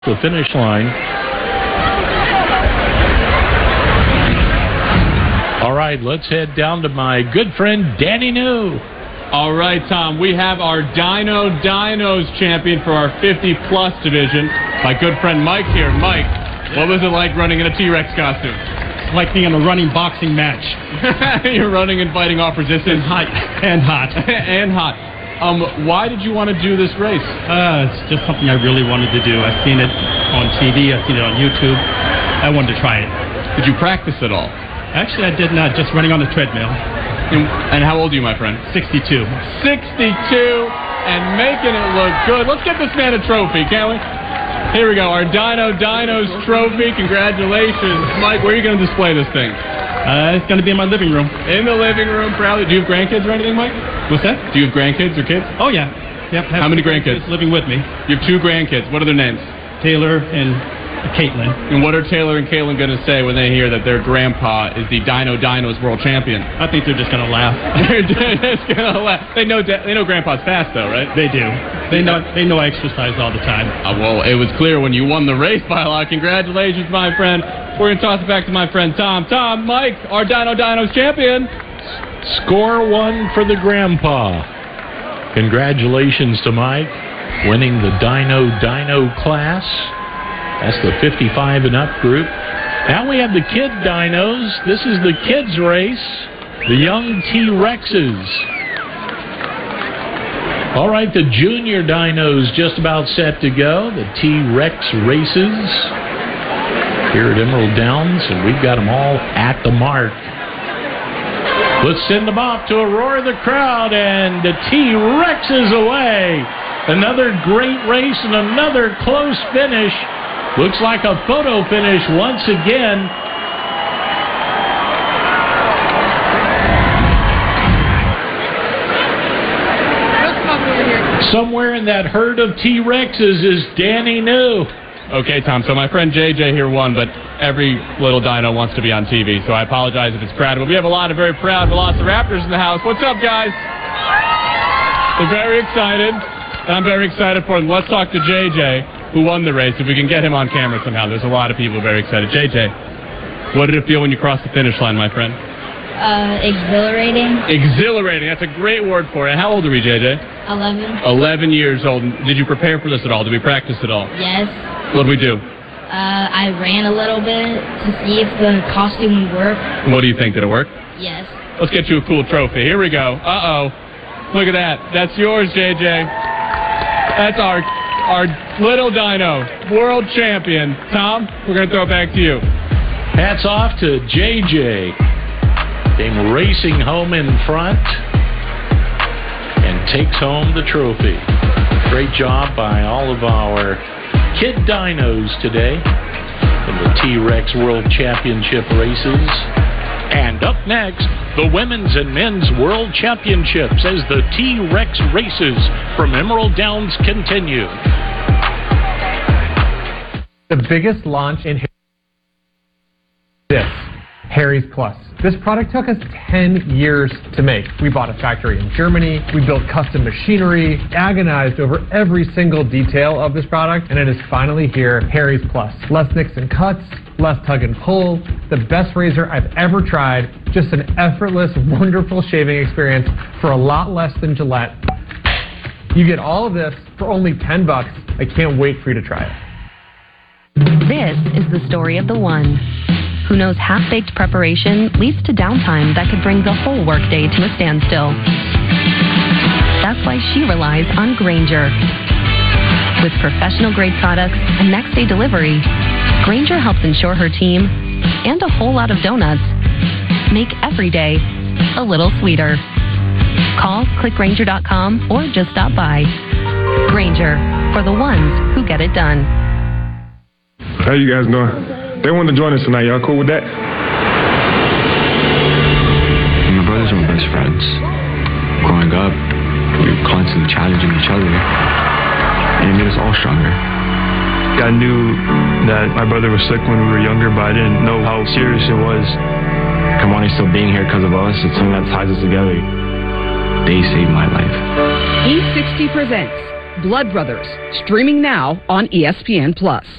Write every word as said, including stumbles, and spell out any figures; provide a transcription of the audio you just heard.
The finish line. All right, let's head down to my good friend Danny New. All right, Tom, we have our Dino Dinos champion for our fifty plus division, my good friend Mike here. Mike, what was it like running in a T-Rex costume? It's like being in a running boxing match. You're running and fighting off resistance. And hot. And hot. and hot. Um, why did you want to do this race? Uh, it's just something I really wanted to do. I've seen it on T V. I've seen it on YouTube. I wanted to try it. Did you practice at all? Actually, I did not. Just running on the treadmill. And, and how old are you, my friend? sixty-two. sixty-two, and making it look good. Let's get this man a trophy, can't we? Here we go, our Dino Dinos trophy. Congratulations. Mike, where are you going to display this thing? Uh, it's going to be in my living room. In the living room, proudly. Do you have grandkids or anything, Mike? What's that? Do you have grandkids or kids? Oh, yeah. Yep. How many grandkids? Living with me. You have two grandkids. What are their names? Taylor and Caitlin. And what are Taylor and Caitlin going to say when they hear that their grandpa is the Dino Dinos world champion? I think they're just going to laugh. They're just going to laugh. They know they know grandpa's fast, though, right? They do. They know they know I exercise all the time. Uh, well, it was clear when you won the race by a lot. Congratulations, my friend. We're going to toss it back to my friend Tom. Tom, Mike, our Dino Dinos champion. Score one for the grandpa. Congratulations to Mike, winning the Dino Dino class. That's the fifty-five and up group. Now we have the kid dinos. This is the kids race. The young T-Rexes. All right, the junior dinos just about set to go. The T-Rex races here at Emerald Downs, and we've got them all at the mark. Let's send them off to a roar of the crowd, and the T-Rex is away. Another great race and another close finish. Looks like a photo finish once again. Somewhere in that herd of T-Rexes is Danny New. Okay, Tom, so my friend J J here won, but every little dino wants to be on T V, so I apologize if it's crowded. But we have a lot of very proud Velociraptors in the house. What's up, guys? They're very excited. I'm very excited for them. Let's talk to J J, who won the race, if we can get him on camera somehow. There's a lot of people very excited. J J, what did it feel when you crossed the finish line, my friend? Uh, exhilarating. Exhilarating. That's a great word for it. How old are we, J J? Eleven. Eleven years old. Did you prepare for this at all? Did we practice at all? Yes. What did we do? Uh, I ran a little bit to see if the costume would work. What do you think? Did it work? Yes. Let's get you a cool trophy. Here we go. Uh-oh. Look at that. That's yours, J J. That's our our little dino, world champion. Tom, we're going to throw it back to you. Hats off to J J. Came racing home in front and takes home the trophy. Great job by all of our kid dinos today in the T-Rex World Championship races. And up next, the Women's and Men's World Championships as the T-Rex races from Emerald Downs continue. The biggest launch in this, Harry's Plus. This product took us ten years to make. We bought a factory in Germany, we built custom machinery, agonized over every single detail of this product, and it is finally here, Harry's Plus. Less nicks and cuts, less tug and pull, the best razor I've ever tried, just an effortless, wonderful shaving experience for a lot less than Gillette. You get all of this for only ten bucks. I can't wait for you to try it. This is the story of the one who knows half-baked preparation leads to downtime that could bring the whole workday to a standstill. That's why she relies on Grainger. With professional-grade products and next-day delivery, Grainger helps ensure her team, and a whole lot of donuts, make every day a little sweeter. Call, click Grainger dot com, or just stop by. Grainger, for the ones who get it done. How you guys doing? They want to join us tonight. Y'all cool with that? My brothers were best friends. Growing up, we were constantly challenging each other, and it made us all stronger. I knew that my brother was sick when we were younger, but I didn't know how serious it was. Kamani still being here because of us, it's something that ties us together. They saved my life. E sixty presents Blood Brothers, streaming now on E S P N Plus.